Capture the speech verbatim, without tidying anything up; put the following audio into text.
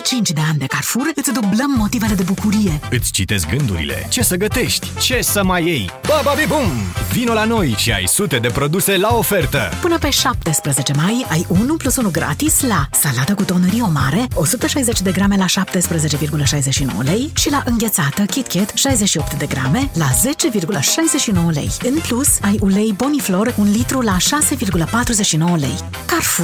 cinci de ani de Carrefour îți dublăm motivele de bucurie. Îți citesc gândurile. Ce să gătești? Ce să mai iei? Bababibum! Vino la noi și ai sute de produse la ofertă! Până pe șaptesprezece mai ai unu plus unu gratis la salată cu ton Rio Mare, o sută șaizeci de grame la șaptesprezece virgulă șaizeci și nouă lei și la înghețată KitKat șaizeci și opt de grame la zece virgulă șaizeci și nouă lei. În plus, ai ulei Boniflor un litru la șase virgulă patruzeci și nouă lei. Carrefour.